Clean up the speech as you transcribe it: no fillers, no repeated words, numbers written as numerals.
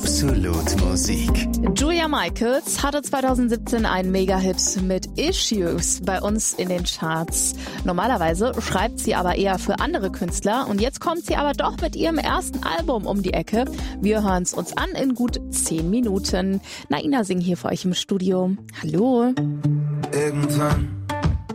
Absolut Musik. Julia Michaels hatte 2017 einen Mega-Hit mit Issues bei uns in den Charts. Normalerweise schreibt sie aber eher für andere Künstler und jetzt kommt sie aber doch mit ihrem ersten Album um die Ecke. Wir hören es uns an in gut 10 Minuten. Naina singt hier für euch im Studio. Hallo. Irgendwann